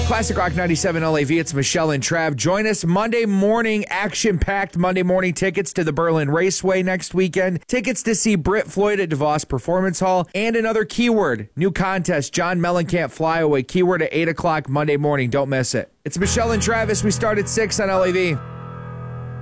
Classic Rock 97 LAV, it's Michelle and Trav. Join us Monday morning, action-packed Monday morning tickets to the Berlin Raceway next weekend, tickets to see Britt Floyd at DeVos Performance Hall, and another keyword, new contest, John Mellencamp Flyaway, keyword at 8 o'clock Monday morning. Don't miss it. It's Michelle and Travis. We start at 6 on LAV.